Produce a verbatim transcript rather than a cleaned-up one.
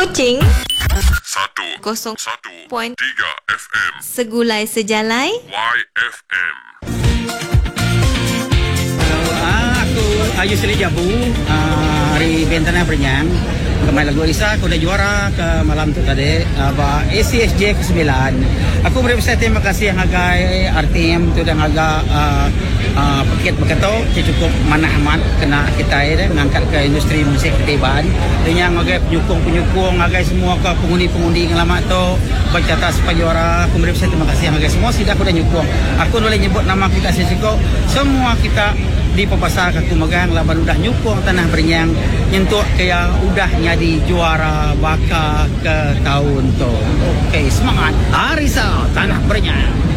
Kucing satu kosong satu point tiga F M Segulai Sejalai Y F M. Uh, aku Ayu Seri Jabu, uh, hari Bentana Perenyang. Kemain lagu Alisa, aku dah juara ke malam tu tadi, uh, A C S J ke sembilan. Aku berusaha terima kasih yang agai R T M tu dan agak uh, uh, paket berkato, cukup mana amat kena kita ya, mengangkat ke industri musik ketiban. Dan yang agai penyukung-penyukung, agai semua ke pengundi-pengundi yang lama tu, bercata supaya juara. Aku berusaha terima kasih yang agai semua, sudah aku dah nyukung. Aku boleh nyebut nama kita sesiko, semua kita di Papasar aku megang laban udah nyukung Tanah Berenyang nyentuh kaya udah jadi juara baka ke tahun tu. Okey, semangat Arisa Tanah Berenyang.